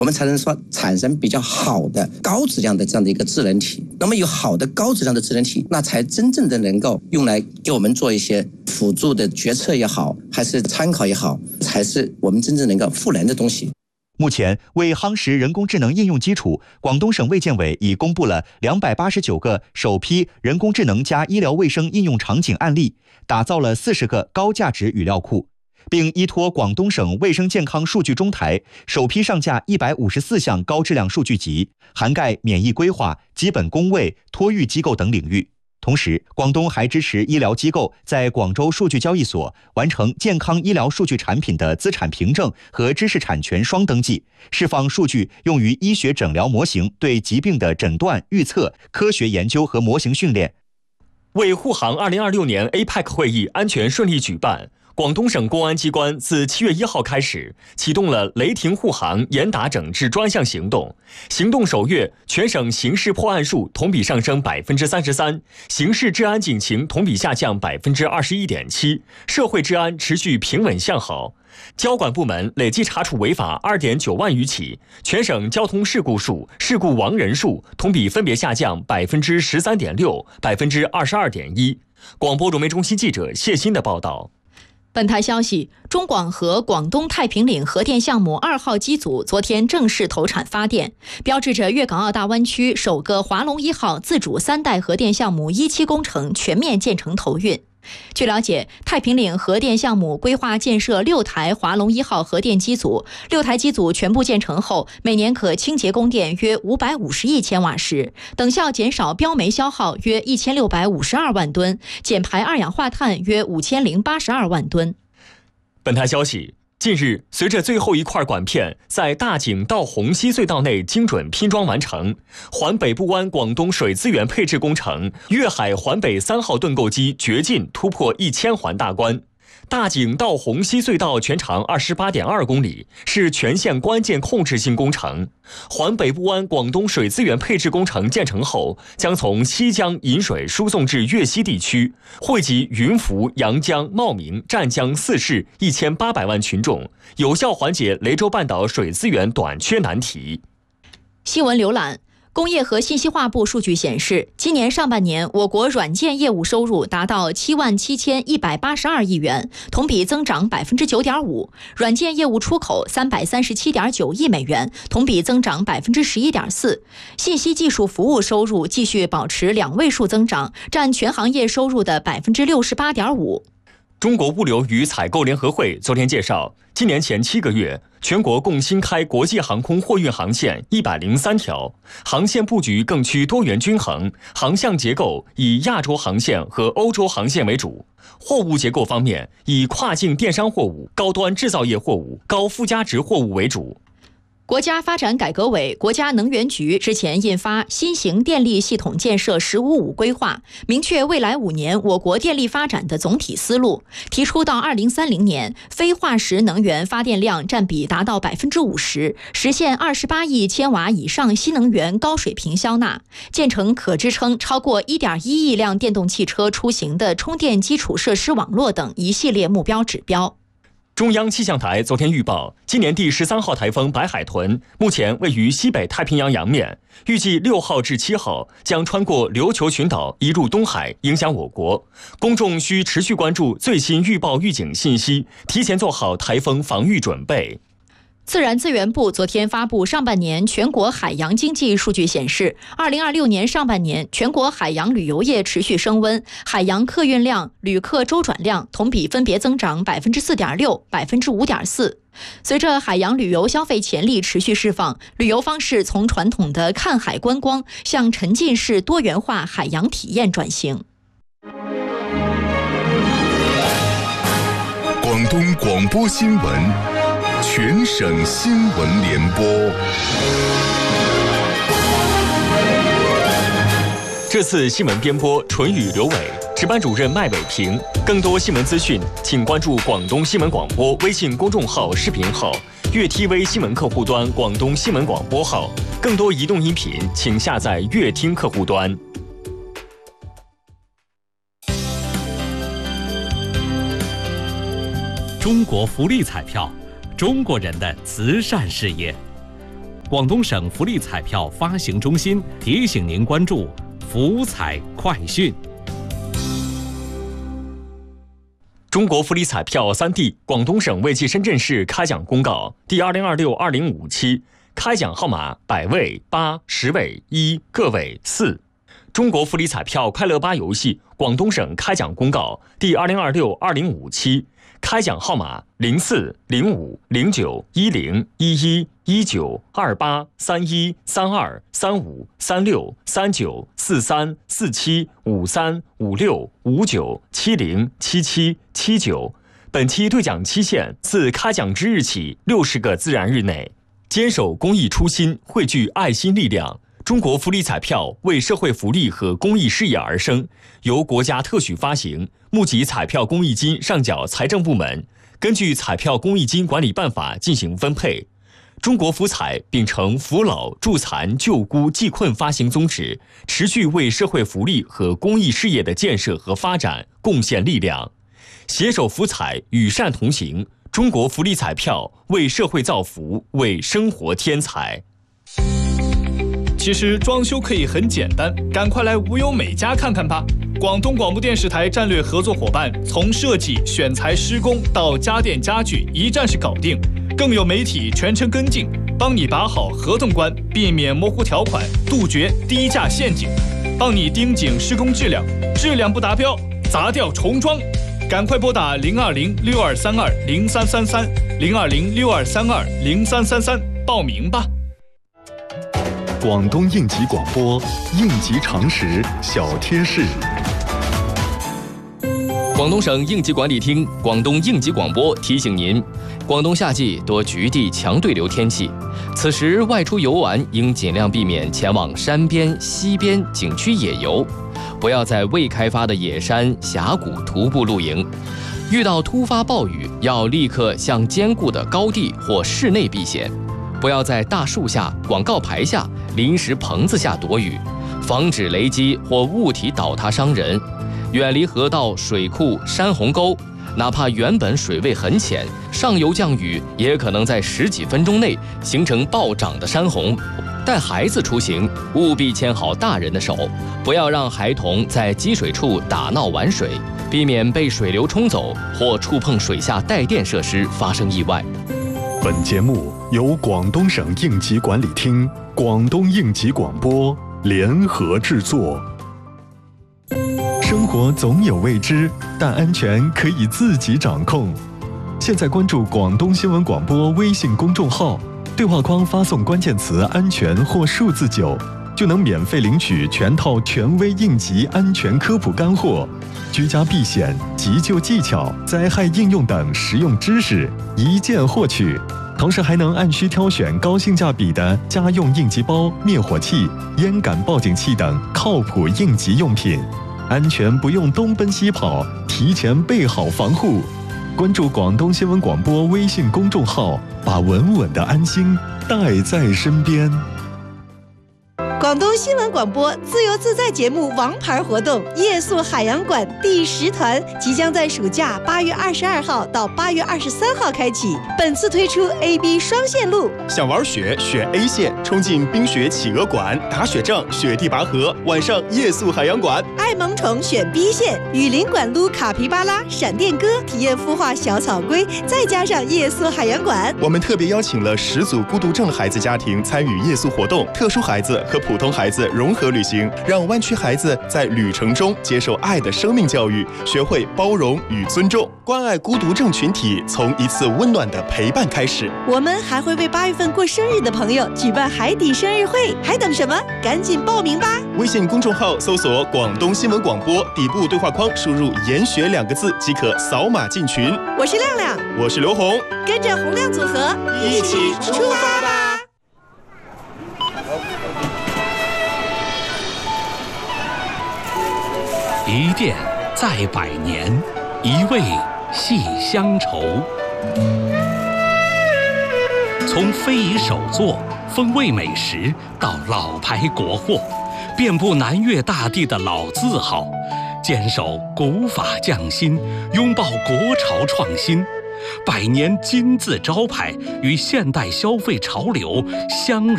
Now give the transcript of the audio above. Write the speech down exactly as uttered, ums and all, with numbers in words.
我们才能说产生比较好的高质量的这样的一个智能体。那么有好的高质量的智能体，那才真正的能够用来给我们做一些辅助的决策也好，还是参考也好，才是我们真正能够赋能的东西。 目前，为夯实人工智能应用基础，广东省卫健委已公布了两百八十九个首批人工智能加医疗卫生应用场景案例，打造了四十个高价值语料库，并依托广东省卫生健康数据中台，首批上架一百五十四项高质量数据集，涵盖免疫规划、基本公卫、托育机构等领域。同时，广东还支持医疗机构在广州数据交易所完成健康医疗数据产品的资产凭证和知识产权双登记，释放数据用于医学诊疗模型对疾病的诊断、预测、科学研究和模型训练。 为护航二零二六年 A P E C 会议安全顺利举办，广东省公安机关自七月一号开始启动了雷霆护航严打整治专项行动。行动首月，全省刑事破案数同比上升百分之三十三，刑事治安警情同比下降百分之二十一点七，社会治安持续平稳向好。交管部门累计查处违法二点九万余起，全省交通事故数、事故亡人数同比分别下降百分之十三点六、百分之二十二点一。广播融媒中心记者谢鑫的报道。 本台消息，中广核广东太平岭核电项目二号机组昨天正式投产发电，标志着粤港澳大湾区首个华龙一号自主三代核电项目一期工程全面建成投运。据了解，太平岭核电项目规划建设六台华龙一号核电机组，六台机组全部建成后，每年可清洁供电约五百五十亿千瓦时，等效减少标煤消耗约一千六百五十二万吨，减排二氧化碳约五千零八十二万吨。 本台消息，近日，随着最后一块管片在大井到虹溪隧道内精准拼装完成，环北部湾广东水资源配置工程粤海环北三号盾构机掘进突破一千环大关。大井到虹溪隧道全长 二十八点二公里，是全线关键控制性工程。环北部湾广东水资源配置工程建成后，将从西江引水输送至粤西地区，惠及云浮、阳江、茂名、湛江四市一千八百万群众，有效缓解雷州半岛水资源短缺难题。 新闻浏览。工业和信息化部数据显示，今年上半年我国软件业务收入达到七万七千一百八十二亿元，同比增长百分之九点五。软件业务出口三百三十七点九亿美元，同比增长百分之十一点四。信息技术服务收入继续保持两位数增长，占全行业收入的百分之六十八点五。 中国物流与采购联合会昨天介绍，今年前七个月，全国共新开国际航空货运航线一百零三条，航线布局更趋多元均衡，航向结构以亚洲航线和欧洲航线为主。货物结构方面，以跨境电商货物、高端制造业货物、高附加值货物为主。 国家发展改革委、国家能源局之前印发《新型电力系统建设“十五五”规划》，明确未来五年我国电力发展的总体思路，提出到二零三零年，非化石能源发电量占比达到百分之五十，实现二十八亿千瓦以上新能源高水平消纳，建成可支撑超过一点一亿辆电动汽车出行的充电基础设施网络等一系列目标指标。 中央气象台昨天预报，今年第十三号台风白海豚目前位于西北太平洋洋面，预计六号至七号将穿过琉球群岛移入东海，影响我国。公众需持续关注最新预报预警信息，提前做好台风防御准备。 自然资源部昨天发布上半年全国海洋经济数据显示，二零二六年上半年全国海洋旅游业持续升温，海洋客运量、旅客周转量同比分别增长百分之四点六、百分之五点四。随着海洋旅游消费潜力持续释放，旅游方式从传统的看海观光向沉浸式多元化海洋体验转型。 广东广播新闻。全省新闻联播。 这次新闻编播纯语刘伟，值班主任麦伟平。更多新闻资讯，请关注广东新闻广播微信公众号、视频号、粤 T V 新闻客户端、广东新闻广播号。更多移动音频，请下载粤听客户端。 中国福利彩票，中国人的慈善事业。 广东省福利彩票发行中心提醒您关注福彩快讯。 中国福利彩票三 D 广东省为暨深圳市开奖公告第二零二六二零五期，开奖号码百位、八、十位、一、个位、四。中国福利彩票快乐八游戏广东省开奖公告第二零二六二零五期，开奖号码零四、零五、零九、一零、一一、一九、二八、三一、三二、三五、三六、三九、四三、四七、五三、五六、五九、七零、七七、七九。本期兑奖期限自开奖之日起六十个自然日内。坚守公益初心，汇聚爱心力量。中国福利彩票为社会福利和公益事业而生，由国家特许发行，募集彩票公益金上缴财政部门，根据彩票公益金管理办法进行分配。中国福彩秉承扶老、助残、救孤、济困发行宗旨，持续为社会福利和公益事业的建设和发展贡献力量。携手福彩，与善同行。中国福利彩票为社会造福，为生活添彩。 其实装修可以很简单，赶快来无忧美家看看吧！广东广播电视台战略合作伙伴，从设计、选材、施工到家电家具，一站式搞定，更有媒体全程跟进，帮你把好合同关，避免模糊条款，杜绝低价陷阱，帮你盯紧施工质量，质量不达标，砸掉重装。赶快拨打零二零六二三二零三三三零二零六二三二零三三三报名吧。 广东应急广播，应急常识小贴士。 广东省应急管理厅、广东应急广播提醒您：广东夏季多局地强对流天气，此时外出游玩应尽量避免前往山边、溪边景区野游，不要在未开发的野山峡谷徒步露营。遇到突发暴雨，要立刻向坚固的高地或室内避险。不要在大树下、广告牌下、临时棚子下躲雨，防止雷击或物体倒塌伤人。远离河道、水库、山洪沟，哪怕原本水位很浅，上游降雨也可能在十几分钟内形成暴涨的山洪。带孩子出行，务必牵好大人的手，不要让孩童在积水处打闹玩水，避免被水流冲走或触碰水下带电设施发生意外。 本节目由广东省应急管理厅、广东应急广播联合制作。生活总有未知，但安全可以自己掌控。现在关注广东新闻广播微信公众号，对话框发送关键词“安全”或数字九，就能免费领取全套权威应急安全科普干货、居家避险、急救技巧、灾害应用等实用知识，一键获取。同时还能按需挑选高性价比的家用应急包、灭火器、烟感报警器等靠谱应急用品，安全不用东奔西跑，提前备好防护。关注广东新闻广播微信公众号，把稳稳的安心带在身边。 广东新闻广播自由自在节目王牌活动夜宿海洋馆第十团即将在暑假八月二十二号到八月二十三号开启，本次推出 A B 双线路。 想玩雪选 A 线，冲进冰雪企鹅馆，打雪仗雪地拔河，晚上夜宿海洋馆。 爱萌宠选 B 线，雨林馆撸卡皮巴拉、闪电哥，体验孵化小草龟，再加上夜宿海洋馆。 我们特别邀请了十组孤独症孩子家庭参与夜宿活动，特殊孩子和普通孩子融合旅行，让湾区孩子在旅程中接受爱的生命教育，学会包容与尊重，关爱孤独症群体，从一次温暖的陪伴开始。 我们还会为八月份过生日的朋友举办海底生日会，还等什么？赶紧报名吧！ 微信公众号搜索广东新闻广播，底部对话框输入研学两个字即可扫码进群。 我是亮亮， 我是刘红， 跟着洪亮组合一起出发吧！ 一店在百年，一味系乡愁。从非遗手作、风味美食到老牌国货，遍布南粤大地的老字号，坚守古法匠心，拥抱国潮创新。百年金字招牌与现代消费潮流相融。